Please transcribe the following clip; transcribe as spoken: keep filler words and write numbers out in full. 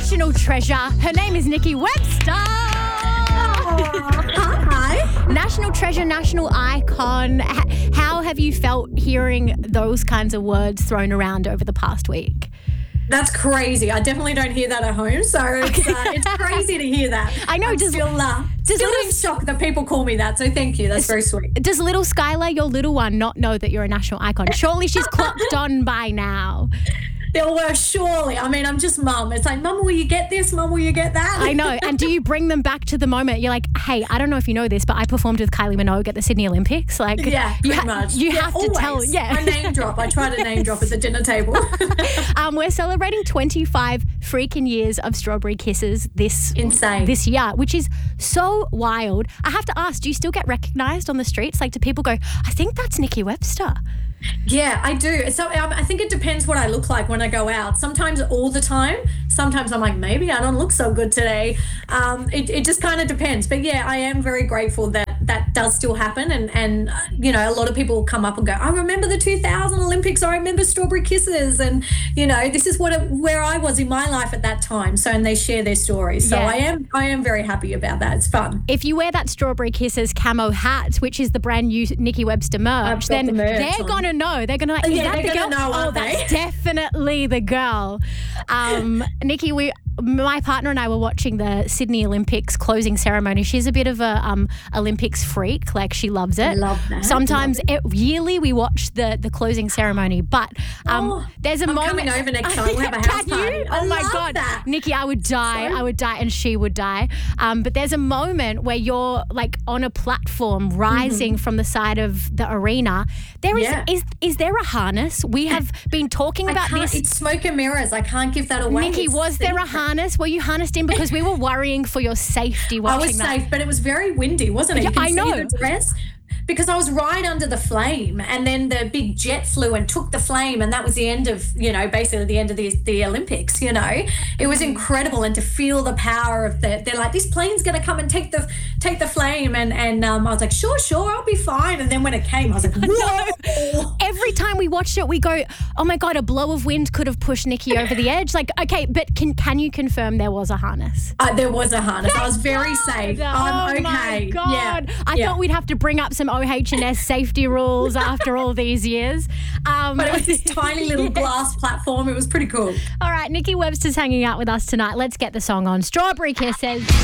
national treasure. Her name is Nikki Webster. Hi. National treasure, national icon. H- How have you felt hearing those kinds of words thrown around over the past week? That's crazy. I definitely don't hear that at home, so it's uh, it's crazy to hear that. I know. I'm Does, still, uh, does still little, in shock that people call me that, so thank you. That's very sweet. does little Skylar, your little one, not know that you're a national icon? Surely she's clocked on by now. They'll work, surely. I mean, I'm just mum. It's like, mum, will you get this? Mum, will you get that? I know. And do you bring them back to the moment? You're like, hey, I don't know if you know this, but I performed with Kylie Minogue at the Sydney Olympics. Like, Yeah, you, pretty ha- much. you Yeah, have to always. tell. Yeah. I name drop. I try to name drop at the dinner table. um, we're celebrating twenty-five freaking years of Strawberry Kisses this Insane. this year, which is so wild. I have to ask, do you still get recognised on the streets? Like, do people go, I think that's Nikki Webster? Yeah, I do. So um, I think it depends what I look like when I go out. Sometimes all the time. Sometimes I'm like, maybe I don't look so good today. Um, it, it just kind of depends. But yeah, I am very grateful that that does still happen. And, and uh, you know, a lot of people will come up and go, I remember the two thousand Olympics. I remember Strawberry Kisses. And, you know, this is what it, where I was in my life at that time. So, and they share their stories. So Yeah. I am I am very happy about that. It's fun. If you wear that Strawberry Kisses camo hat, which is the brand new Nikki Webster merch, got then the merch they're on. going to know. They're going to like, is Yeah, that they're the girl? gonna know, oh, aren't that's they? definitely the girl. Um, Nikki, we, my partner and I were watching the Sydney Olympics closing ceremony. She's a bit of a um, Olympics freak. Like, she loves it. I love that. Sometimes Love it, yearly we watch the, the closing ceremony. But um, Oh, there's a I'm moment. coming over next time. We'll have a house Can you? party. I Oh my love God. that. Nikki, I would die. So- I would die and she would die. Um, but there's a moment where you're like on a platform rising from the side of the arena. There is, Yeah. is is there a harness? We have been talking I about can't, this. It's smoke and mirrors. I can't give that away. Nikki, It's was there a secret. harness? Were you harnessed in? Because we were worrying for your safety I watching was that. safe, but it was very windy, wasn't it? Yeah, You can I see know. the dress. Because I was right under the flame, and then the big jet flew and took the flame, and that was the end of, you know, basically the end of the, the Olympics, you know. It was incredible, and to feel the power of the, they're like, this plane's going to come and take the take the flame, and, and um, I was like, sure, sure, I'll be fine. And then when it came, I was like, whoa. Every time we watched it, we go, oh my God, a blow of wind could have pushed Nikki over the edge. Like, okay, but can can you confirm there was a harness? Uh, there was a harness. I was very safe. I'm oh okay. my God. Yeah. I yeah. thought we'd have to bring up some O H and S safety rules after all these years. Um, But it was this tiny little glass platform. It was pretty cool. all right, Nikki Webster's hanging out with us tonight. Let's get the song on. Strawberry Kisses.